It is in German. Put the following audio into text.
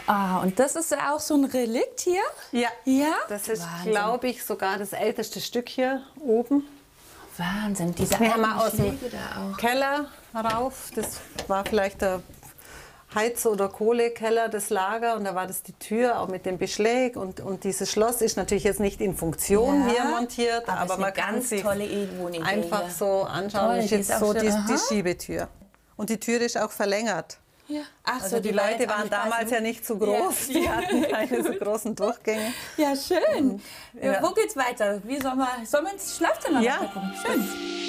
Ah, und das ist ja auch so ein Relikt hier? Ja, Ja? das ist, Wahnsinn. glaube ich, sogar das älteste Stück hier oben. Wahnsinn, diese Wir haben alten aus dem Schläge da auch. Keller rauf. Das war vielleicht der Heiz- oder Kohlekeller, das Lager. Und da war das die Tür, auch mit dem Beschlag. Und dieses Schloss ist natürlich jetzt nicht in Funktion Ja, hier montiert. aber ist Aber eine man kann ganz sich tolle Wohnidee einfach hier. so anschauen. Toll, Das ist die ist jetzt auch so schön. die Aha. Schiebetür. Und die Tür ist auch verlängert. Ja. Ach Also die war Leute jetzt auch waren nicht damals passend. ja nicht so groß. Ja. Die hatten keine so großen Durchgänge. Ja, schön. Ja. Wo geht's weiter? Sollen wir ins Schlafzimmer Ja. weiter gucken? Schön.